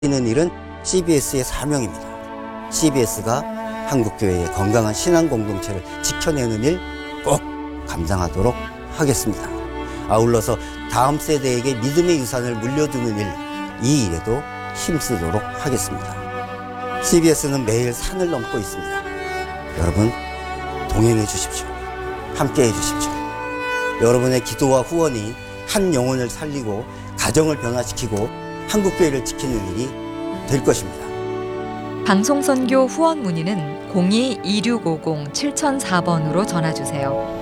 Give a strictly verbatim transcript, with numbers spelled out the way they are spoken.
하는 일은 씨비에스의 사명입니다. 씨비에스가 한국교회의 건강한 신앙 공동체를 지켜내는 일 꼭 감당하도록 하겠습니다. 아울러서 다음 세대에게 믿음의 유산을 물려주는 일, 이 일에도 힘쓰도록 하겠습니다. 씨비에스는 매일 산을 넘고 있습니다. 여러분, 동행해 주십시오. 함께 해 주십시오. 여러분의 기도와 후원이 한 영혼을 살리고 가정을 변화시키고 한국교회를 지키는 일이 될 것입니다. 방송선교 후원 문의는 공이 이육오공 칠공공사 번으로 전화주세요.